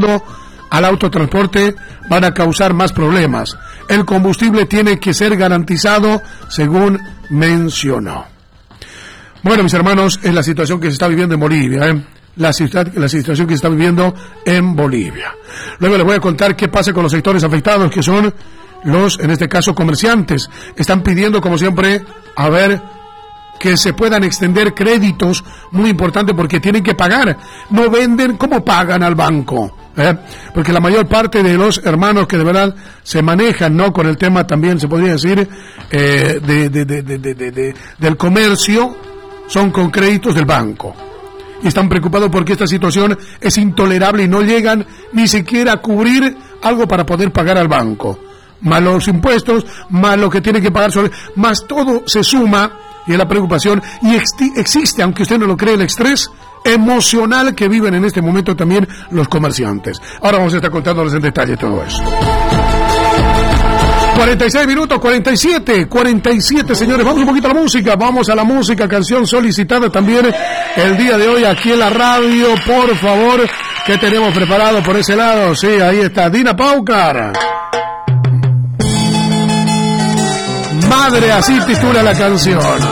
dedicando al autotransporte van a causar más problemas. El combustible tiene que ser garantizado, según mencionó. Bueno, mis hermanos, es la situación que se está viviendo en Bolivia, la situación que se está viviendo en Bolivia. Luego les voy a contar qué pasa con los sectores afectados, que son los, en este caso, comerciantes. Están pidiendo, como siempre, a ver, que se puedan extender créditos, muy importante, porque tienen que pagar. No venden, ¿cómo pagan al banco? Porque la mayor parte de los hermanos que de verdad se manejan, ¿no?, con el tema también, se podría decir, del comercio, son con créditos del banco. Y están preocupados porque esta situación es intolerable y no llegan ni siquiera a cubrir algo para poder pagar al banco. Más los impuestos, más lo que tienen que pagar, más todo se suma, y es la preocupación, y existe, aunque usted no lo cree, el estrés emocional que viven en este momento también los comerciantes. Ahora vamos a estar contándoles en detalle todo eso. 46 minutos, 47, señores. Vamos un poquito a la música. Vamos a la música, canción solicitada también el día de hoy aquí en la radio. Por favor, ¿qué tenemos preparado por ese lado? Sí, ahí está, Dina Paucar. Madre, así titula la canción.